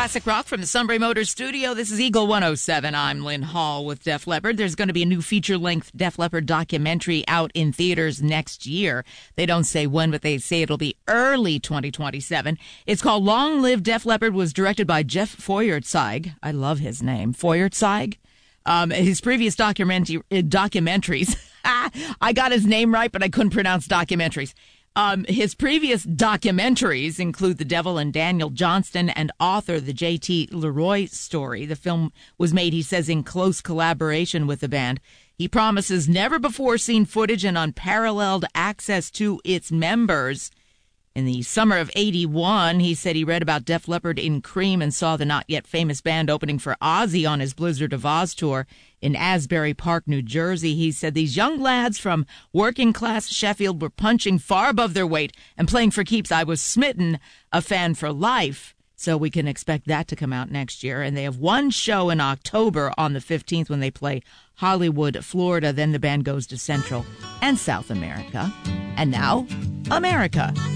Classic rock from the Sunbury Motors studio. This is Eagle 107. I'm Lynn Hall with Def Leppard. There's going to be a new feature-length Def Leppard documentary out in theaters next year. They don't say when, but they say it'll be early 2027. It's called Long Live Def Leppard. Was directed by Jeff Feuerzeig. I love his name. Feuerzeig. His previous documentaries. I got his name right, but I couldn't pronounce documentaries. His previous documentaries include The Devil and Daniel Johnston and Author, the J.T. Leroy story. The film was made, he says, in close collaboration with the band. He promises never before seen footage and unparalleled access to its members. In the summer of 81, he said he read about Def Leppard in Cream and saw the not yet famous band opening for Ozzy on his Blizzard of Oz tour in Asbury Park, New Jersey. He said these young lads from working class Sheffield were punching far above their weight and playing for keeps. I was smitten, a fan for life. So we can expect that to come out next year. And they have one show in October on the 15th when they play Hollywood, Florida. Then the band goes to Central and South America. And now, America.